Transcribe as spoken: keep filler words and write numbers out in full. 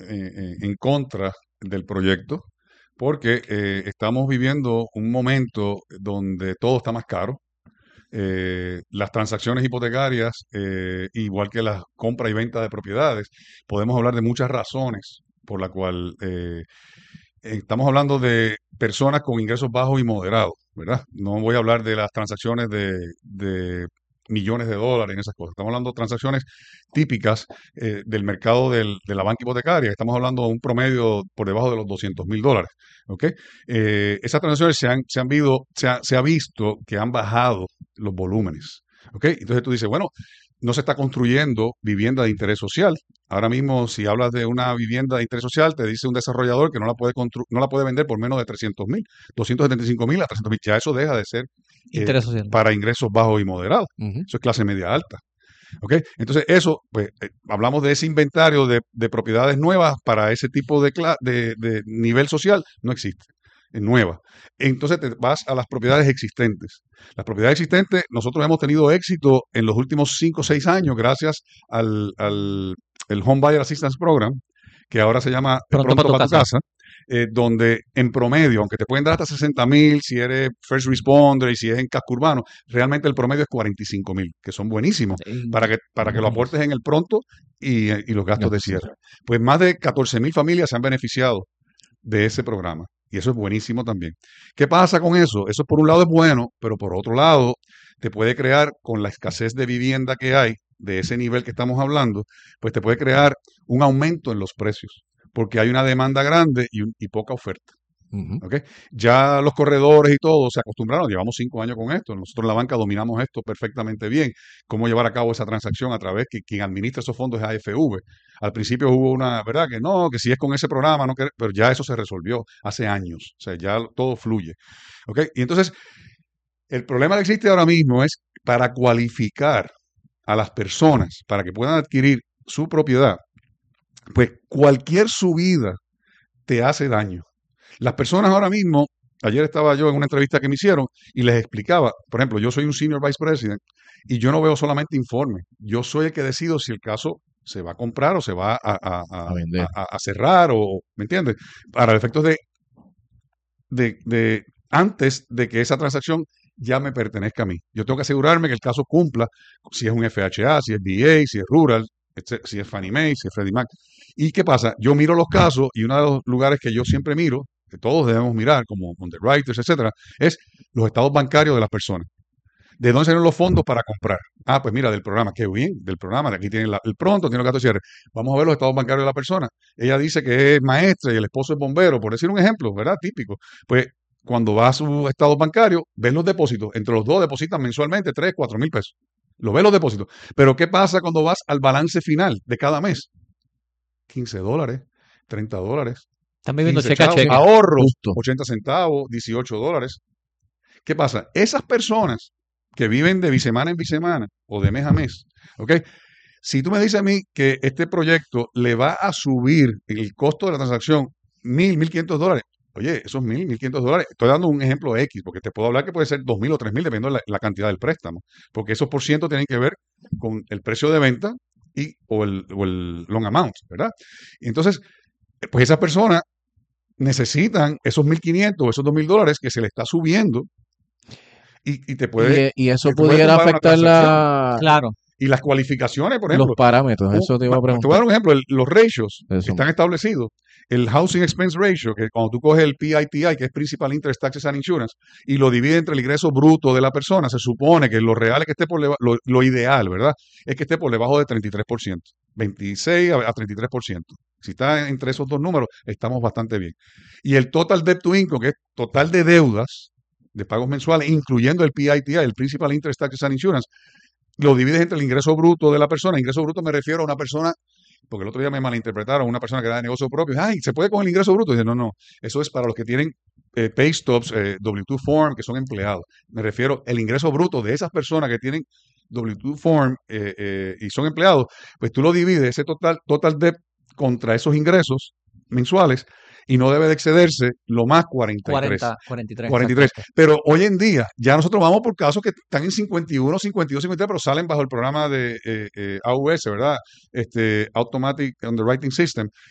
eh, en contra del proyecto porque eh, estamos viviendo un momento donde todo está más caro. Eh, las transacciones hipotecarias, eh, igual que la compra y venta de propiedades, podemos hablar de muchas razones por la cual eh, estamos hablando de personas con ingresos bajos y moderados, ¿verdad? No voy a hablar de las transacciones de, de millones de dólares en esas cosas. Estamos hablando de transacciones típicas eh, del mercado del- de la banca hipotecaria. Estamos hablando de un promedio por debajo de los doscientos mil dólares. ¿Ok? Eh, esas transacciones se han, se han visto, se ha, se ha visto que han bajado los volúmenes. ¿Ok? Entonces tú dices, bueno, no se está construyendo vivienda de interés social. Ahora mismo, si hablas de una vivienda de interés social, te dice un desarrollador que no la puede constru- no la puede vender por menos de trescientos mil, doscientos setenta y cinco mil a trescientos mil. Ya eso deja de ser eh, Interés social. para ingresos bajos y moderados. Ujú. Eso es clase media alta. ¿Ok? Entonces, eso, pues, eh, hablamos de ese inventario de, de propiedades nuevas para ese tipo de, cla- de, de nivel social, no existe. Es nueva. Entonces te vas a las propiedades existentes. Las propiedades existentes, nosotros hemos tenido éxito en los últimos cinco o seis años gracias al, al el Home Buyer Assistance Program, que ahora se llama Pronto para Pronto tu para tu casa. casa, eh, donde en promedio, aunque te pueden dar hasta sesenta mil si eres first responder y si es en casco urbano, realmente el promedio es cuarenta y cinco mil, que son buenísimos para que, para que lo aportes en el pronto y, y los gastos de cierre. Pues más de catorce mil familias se han beneficiado de ese programa. Y eso es buenísimo también. ¿Qué pasa con eso? Eso por un lado es bueno, pero por otro lado te puede crear, con la escasez de vivienda que hay, de ese nivel que estamos hablando, pues te puede crear un aumento en los precios, porque hay una demanda grande y, un- y poca oferta. Ujú. ¿Ok? Ya los corredores y todo se acostumbraron, llevamos cinco años con esto, nosotros en la banca dominamos esto perfectamente bien, cómo llevar a cabo esa transacción a través que quien administra esos fondos es A F V. Al principio hubo una, ¿verdad? Que no, que si es con ese programa, no, que- pero ya eso se resolvió hace años, o sea, ya todo fluye. ¿Ok? Y entonces, el problema que existe ahora mismo es para cualificar a las personas para que puedan adquirir su propiedad, pues cualquier subida te hace daño. Las personas ahora mismo, ayer estaba yo en una entrevista que me hicieron y les explicaba, por ejemplo, yo soy un senior vice president y yo no veo solamente informe, yo soy el que decido si el caso se va a comprar o se va a, a- a- A vender. a- a cerrar o, ¿me entiendes? Para efectos de, de, de antes de que esa transacción ya me pertenezca a mí. Yo tengo que asegurarme que el caso cumpla, si es un F H A, si es V A, si es Rural, etcé- si es Fannie Mae, si es Freddie Mac. ¿Y qué pasa? Yo miro los casos y uno de los lugares que yo siempre miro, que todos debemos mirar, como underwriters, etcétera, es los estados bancarios de las personas. ¿De dónde salen los fondos para comprar? Ah, pues mira, del programa, qué bien, del programa, de aquí tiene la- el pronto, tiene los gastos de cierre. Vamos a ver los estados bancarios de la persona. Ella dice que es maestra y el esposo es bombero, por decir un ejemplo, ¿verdad? Típico. Pues cuando va a su estado bancario, ven los depósitos. Entre los dos depositan mensualmente tres, cuatro mil pesos. Lo ven los depósitos. Pero ¿qué pasa cuando vas al balance final de cada mes? quince dólares, treinta dólares, Están viviendo quince cheque a chavos, cheque. ahorros, Justo. ochenta centavos, dieciocho dólares. ¿Qué pasa? Esas personas que viven de bisemana en bisemana o de mes a mes, ¿ok? Si tú me dices a mí que este proyecto le va a subir el costo de la transacción mil, mil quinientos dólares, oye, esos mil, mil quinientos dólares, estoy dando un ejemplo X, porque te puedo hablar que puede ser dos mil o tres mil, dependiendo de la, la cantidad del préstamo, porque esos por ciento tienen que ver con el precio de venta y, o, el, o el long amount, ¿verdad? Y entonces, pues esas personas necesitan esos mil quinientos o esos dos mil dólares que se le está subiendo y, y te Y, puede, eh, y eso te puede pudiera tumbar una afectar transacción. la, Claro. Y las cualificaciones, por los ejemplo, parámetros. un- Eso te iba ma- a te voy a preguntar. dar un ejemplo, el- los ratios Eso están mismo. establecidos. El Housing Expense Ratio, que cuando tú coges el P I T I, que es Principal Interest Taxes and Insurance, y lo divide entre el ingreso bruto de la persona, se supone que lo real es que esté por deba- lo, lo ideal, ¿verdad? Es que esté por debajo de treinta y tres por ciento, veintiséis a a treinta y tres por ciento. Si está entre esos dos números, estamos bastante bien. Y el Total Debt to Income, que es total de deudas, de pagos mensuales, incluyendo el P I T I, el Principal Interest Taxes and Insurance, lo divides entre el ingreso bruto de la persona. Ingreso bruto me refiero a una persona, porque el otro día me malinterpretaron, una persona que da de negocio propio. Ay, ¿se puede con el ingreso bruto? Y dice, no, no, eso es para los que tienen eh, pay stubs, eh, W dos form, que son empleados. Me refiero el ingreso bruto de esas personas que tienen W dos form eh, eh, y son empleados, pues tú lo divides, ese total, total debt contra esos ingresos mensuales y no debe de excederse lo más cuarenta y tres. cuarenta, cuarenta y tres. cuarenta y tres. Pero hoy en día, ya nosotros vamos por casos que están en cincuenta y uno, cincuenta y dos, cincuenta y tres, pero salen bajo el programa de eh, eh, A U S, ¿verdad? Este, Automatic Underwriting System,